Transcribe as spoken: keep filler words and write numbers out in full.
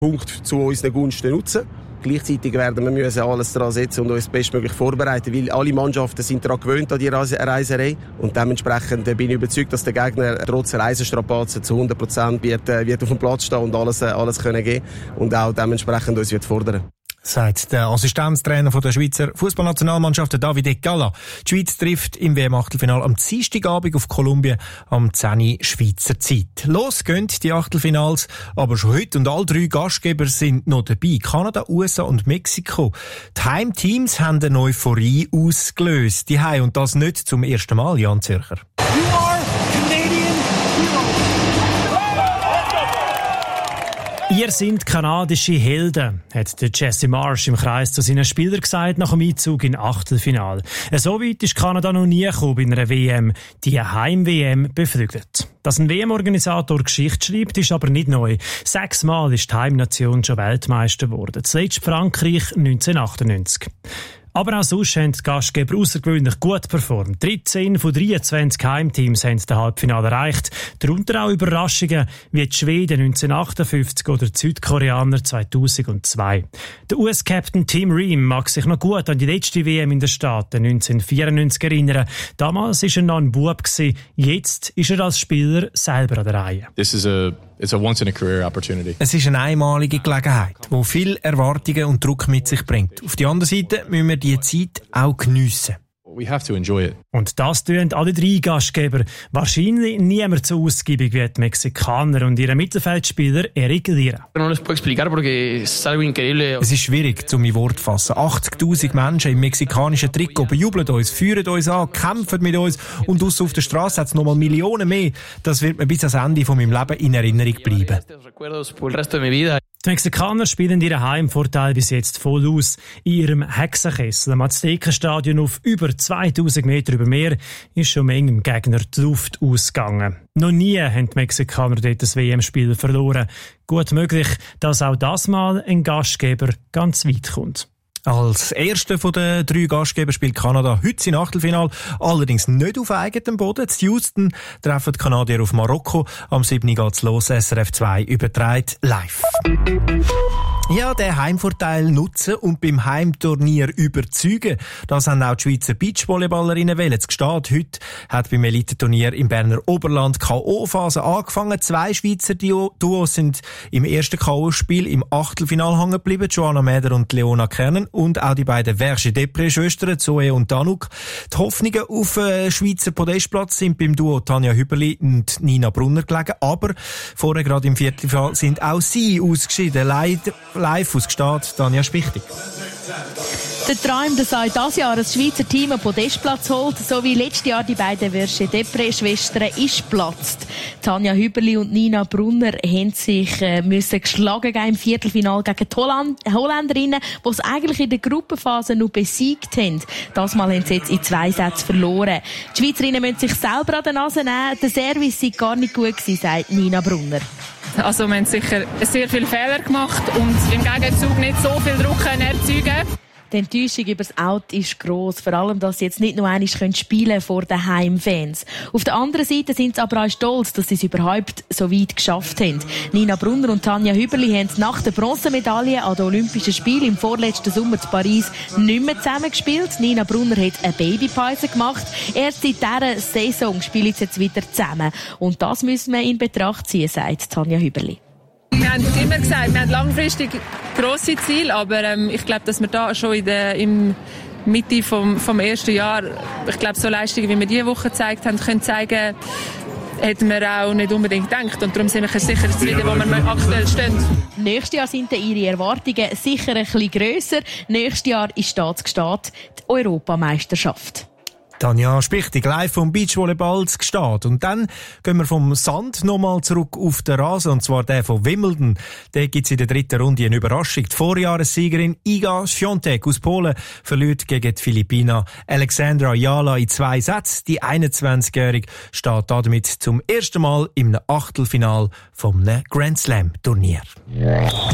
Punkt zu unseren Gunsten nutzen. Gleichzeitig werden wir müssen alles daran setzen und uns bestmöglich vorbereiten, weil alle Mannschaften sind daran gewöhnt, an die Reiserei. Und dementsprechend bin ich überzeugt, dass der Gegner trotz Reisestrapazen zu hundert Prozent wird, wird auf dem Platz stehen und alles, alles können geben und auch dementsprechend uns wird fordern. Sagt der Assistenztrainer von der Schweizer Fußballnationalmannschaft, David Galla. Die Schweiz trifft im W M-Achtelfinale am Dienstagabend auf Kolumbien am zehn Uhr Schweizer Zeit. Los gehen die Achtelfinals, aber schon heute und alle drei Gastgeber sind noch dabei. Kanada, U S A und Mexiko. Die Heimteams haben eine Euphorie ausgelöst. Die Heim und das nicht zum ersten Mal, Jan Zürcher. Ihr seid kanadische Helden, hat der Jesse Marsh im Kreis zu seinen Spielern gesagt nach dem Einzug in Achtelfinale. So weit ist Kanada noch nie gekommen bei einer W M. Die Heim-W M beflügelt. Dass ein W M-Organisator Geschichte schreibt, ist aber nicht neu. Sechsmal ist die Heimnation schon Weltmeister geworden. Zuletzt Frankreich neunzehnhundertachtundneunzig. Aber auch sonst haben die Gastgeber außergewöhnlich gut performt. dreizehn von dreiundzwanzig Heimteams haben das Halbfinale erreicht. Darunter auch Überraschungen wie die Schweden neunzehnhundertachtundfünfzig oder die Südkoreaner zweitausendzwei. Der U S-Captain Tim Ream mag sich noch gut an die letzte W M in den Staaten neunzehnhundertvierundneunzig erinnern. Damals war er noch ein Bub. Jetzt ist er als Spieler selber an der Reihe. This is a It's a once-in-a-career opportunity. Es ist eine einmalige Gelegenheit, die viele Erwartungen und Druck mit sich bringt. Auf der anderen Seite müssen wir diese Zeit auch geniessen. We have to enjoy it. Und das tun alle drei Gastgeber. Wahrscheinlich niemand so ausgiebig wie die Mexikaner und ihre Mittelfeldspieler Eric Lira. Es ist schwierig, um in Wort zu fassen. achtzigtausend Menschen im mexikanischen Trikot bejubeln uns, führen uns an, kämpfen mit uns und aus auf der Straße hat es noch mal Millionen mehr. Das wird mir bis ans Ende von meinem Leben in Erinnerung bleiben. Die Mexikaner spielen ihren Heimvorteil bis jetzt voll aus. In ihrem Hexenkessel am Aztekenstadion auf über zweitausend Meter über Meer ist schon manchem Gegner die Luft ausgegangen. Noch nie haben die Mexikaner dort das W M-Spiel verloren. Gut möglich, dass auch das Mal ein Gastgeber ganz weit kommt. Als erster von den drei Gastgeber spielt Kanada heute sein Achtelfinale, allerdings nicht auf eigenem Boden. In Houston treffen die Kanadier auf Marokko. Am siebten geht's los, S R F zwei überträgt live. Ja, den Heimvorteil nutzen und beim Heimturnier überzeugen. Das haben auch die Schweizer Beachvolleyballerinnen wollen. Das Gstaad heute hat beim Elitenturnier im Berner Oberland K O-Phase angefangen. Zwei Schweizer Duos sind im ersten K O-Spiel im Achtelfinale hängen geblieben. Joanna Mäder und Leona Kernen und auch die beiden Verge-Depré-Schwestern, Zoe und Danuk. Die Hoffnungen auf einen Schweizer Podestplatz sind beim Duo Tanja Hüberli und Nina Brunner gelegen. Aber vorher gerade im Viertelfinale sind auch sie ausgeschieden. Leider live aus Gstaad, Tanja Spichtig. Der Traum, dass auch dieses Jahr das Schweizer Team einen Podestplatz holt, so wie letztes Jahr die beiden Verge-Depré-Schwestern, ist geplatzt. Tanja Hüberli und Nina Brunner haben sich äh, müssen geschlagen geben im Viertelfinale gegen die Holland- Holländerinnen, die sie eigentlich in der Gruppenphase noch besiegt haben. Das Mal haben sie jetzt in zwei Sätzen verloren. Die Schweizerinnen müssen sich selber an der Nase nehmen. Der Service sei gar nicht gut gewesen, sagt Nina Brunner. Also wir haben sicher sehr viele Fehler gemacht und im Gegenzug nicht so viel Druck erzeugen. Die Enttäuschung über das Out ist gross. Vor allem, dass sie jetzt nicht nur einmal spielen können vor den Heimfans. Auf der anderen Seite sind sie aber auch stolz, dass sie es überhaupt so weit geschafft haben. Nina Brunner und Tanja Hüberli haben nach der Bronzemedaille an den Olympischen Spielen im vorletzten Sommer in Paris nicht mehr zusammengespielt. Nina Brunner hat eine Babypause gemacht. Erst seit dieser Saison spielen sie jetzt wieder zusammen. Und das müssen wir in Betracht ziehen, sagt Tanja Hüberli. Wir haben es immer gesagt, wir haben langfristig grosse Ziele, aber ähm, ich glaube, dass wir da schon in der im Mitte vom, vom ersten Jahr, ich glaube, so Leistungen, wie wir diese Woche gezeigt haben, können zeigen, hätten wir auch nicht unbedingt gedacht. Und darum sind wir sicher zufrieden, wo wir aktuell stehen. Nächstes Jahr sind ihre Erwartungen sicher ein bisschen grösser. Nächstes Jahr ist das Gstaad die Europameisterschaft. Tanja Spichtig, live vom Beachvolleyball zu Gstaad. Und dann gehen wir vom Sand nochmal zurück auf den Rasen, und zwar der von Wimbledon. Da gibt es in der dritten Runde eine Überraschung. Die Vorjahressiegerin Iga Świątek aus Polen verliert gegen die Philippiner Alexandra Jala in zwei Sätzen. Die einundzwanzigjährige steht damit zum ersten Mal im Achtelfinal vom Grand Slam Turnier.